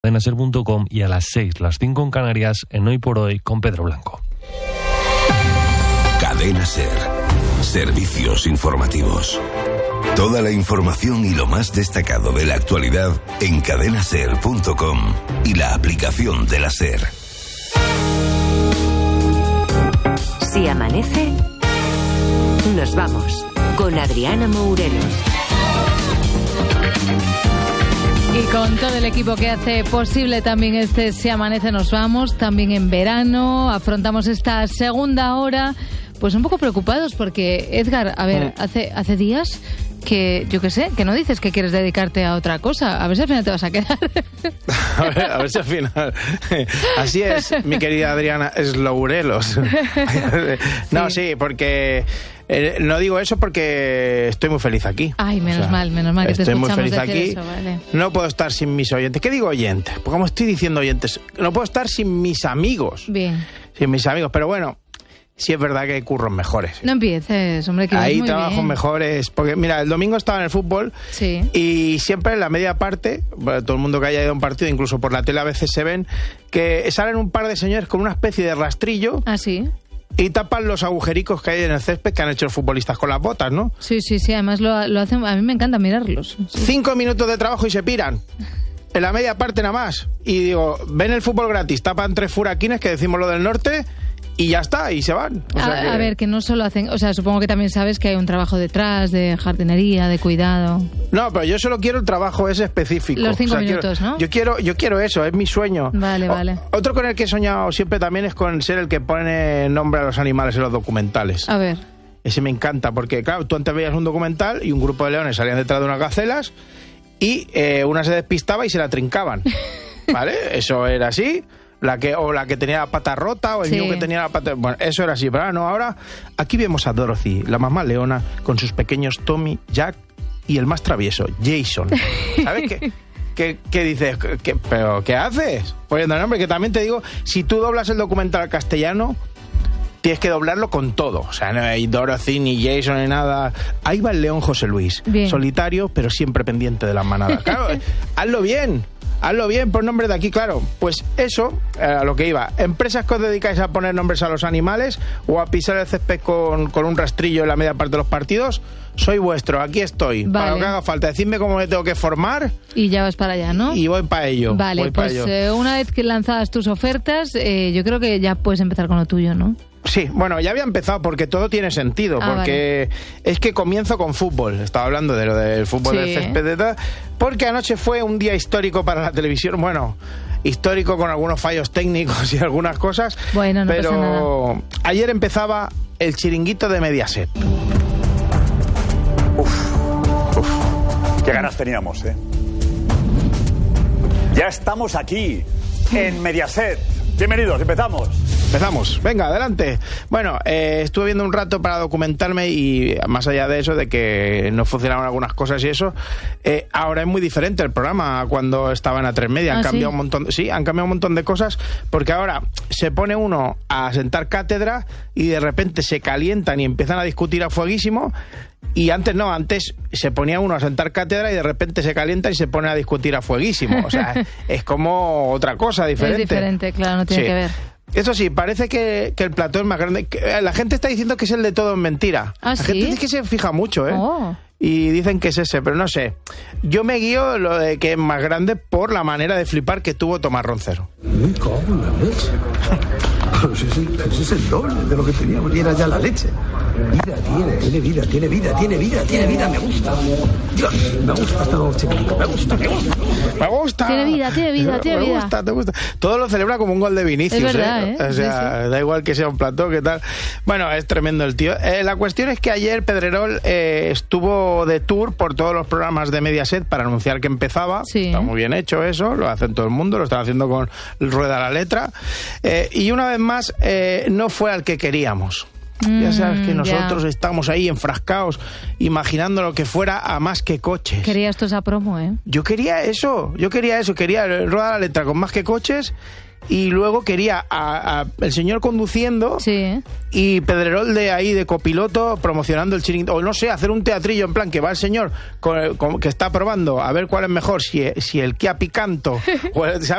cadenaser.com y a las 6, las 5 en Canarias, en Hoy por Hoy con Pedro Blanco. Cadena Ser. Servicios informativos. Toda la información y lo más destacado de la actualidad en cadenaser.com y la aplicación de la Ser. Si amanece, nos vamos con Adriana Mourelos. Y con todo el equipo que hace posible también este Si amanece nos vamos, también en verano, afrontamos esta segunda hora, pues un poco preocupados porque, Edgar, a ver, hace días que, yo qué sé, que no dices que quieres dedicarte a otra cosa, a ver si al final te vas a quedar. A ver si al final. Así es, mi querida Adriana, es Lourelos. No, sí, porque... no digo eso porque estoy muy feliz aquí. Ay, menos mal que te estoy muy escuchamos feliz decir aquí. eso, vale. No puedo estar sin mis oyentes. ¿Qué digo oyentes? Porque como estoy diciendo oyentes, no puedo estar sin mis amigos. Bien. Sin mis amigos, pero bueno, sí es verdad que hay curros mejores. No empieces, hombre, que hay muy trabajos bien. mejores. Porque mira, el domingo estaba en el fútbol, sí, y siempre en la media parte, bueno, todo el mundo que haya ido a un partido, incluso por la tele a veces se ven, que salen un par de señores con una especie de rastrillo. ¿Ah, sí? Y tapan los agujericos que hay en el césped que han hecho los futbolistas con las botas, ¿no? Sí, además lo hacen, a mí me encanta mirarlos. Sí. 5 minutos de trabajo y se piran. En la media parte nada más. Y digo, ven el fútbol gratis, tapan 3 furaquines, que decimos lo del norte, y ya está, y se van. O sea que... A ver, que no solo hacen... O sea, supongo que también sabes que hay un trabajo detrás de jardinería, de cuidado. No, pero yo solo quiero el trabajo ese específico. Los 5 minutos, ¿no? Yo quiero eso, es mi sueño. Vale. Otro con el que he soñado siempre también es con ser el que pone nombre a los animales en los documentales. A ver. Ese me encanta, porque claro, tú antes veías un documental y un grupo de leones salían detrás de unas gacelas y una se despistaba y se la trincaban. ¿Vale? Eso era así. La que tenía la pata rota o el niño que tenía la pata... Bueno, eso era así, pero ahora aquí vemos a Dorothy, la mamá leona, con sus pequeños Tommy, Jack y el más travieso, Jason. ¿Sabes qué dices? ¿Pero qué haces? Poniendo el nombre, que también te digo, si tú doblas el documental al castellano, tienes que doblarlo con todo. O sea, no hay Dorothy, ni Jason, ni nada. Ahí va el león José Luis. Bien. Solitario, pero siempre pendiente de las manadas. Claro, hazlo bien, por nombre de aquí, claro. Pues eso, a lo que iba. Empresas que os dedicáis a poner nombres a los animales o a pisar el césped con un rastrillo en la media parte de los partidos, soy vuestro, aquí estoy. Vale. Para lo que haga falta, decidme cómo me tengo que formar. Y ya vas para allá, ¿no? Y voy para ello. Vale, pues una vez que lanzadas tus ofertas, yo creo que ya puedes empezar con lo tuyo, ¿no? Sí, bueno, ya había empezado porque todo tiene sentido, porque vale. Es que comienzo con fútbol. Estaba hablando de lo del fútbol del césped de tal, porque anoche fue un día histórico para la televisión. Bueno, histórico con algunos fallos técnicos y algunas cosas. Bueno, no pero pasa nada. Ayer empezaba el chiringuito de Mediaset. Qué ganas teníamos, ¿eh? Ya estamos aquí, en Mediaset. Bienvenidos, empezamos. Venga, adelante. Bueno, estuve viendo un rato para documentarme y más allá de eso, de que no funcionaban algunas cosas y eso, ahora es muy diferente el programa a cuando estaba en A3 Media. Han cambiado un montón de cosas, porque ahora se pone uno a sentar cátedra y de repente se calientan y empiezan a discutir a fueguísimo. Y antes no, antes se ponía uno a sentar cátedra y de repente se calienta y se pone a discutir a fueguísimo. O sea, es como otra cosa diferente. Es diferente, claro, no tiene que ver. Eso sí, parece que el plató es más grande. La gente está diciendo que es el de Todo en Mentira. ¿Ah, la gente dice que se fija mucho, ¿eh? Y dicen que es ese, pero no sé. Yo me guío lo de que es más grande por la manera de flipar que tuvo Tomás Roncero. Me cago en la leche. Ese es el doble de lo que teníamos y era ya la leche. Tiene vida, me gusta. Dios, me gusta esta noche, me gusta. Tiene vida. Te gusta. Todo lo celebra como un gol de Vinicius, es verdad, ¿eh? O sea, da igual que sea un plató, ¿qué tal? Bueno, es tremendo el tío. La cuestión es que ayer Pedrerol estuvo de tour por todos los programas de Mediaset para anunciar que empezaba. Sí. Está muy bien hecho eso, lo hacen todo el mundo, lo están haciendo con Rueda la Letra. Y una vez más, no fue al que queríamos. Ya sabes que nosotros estamos ahí enfrascados, imaginando lo que fuera a Más que Coches. Querías tú esa promo, ¿eh? Yo quería Rueda la Letra con Más que Coches. Y luego quería el señor conduciendo y Pedrerol de ahí de copiloto promocionando el chiringuito, o no sé, hacer un teatrillo en plan que va el señor que está probando a ver cuál es mejor, si el Kia Picanto o ¿sabes?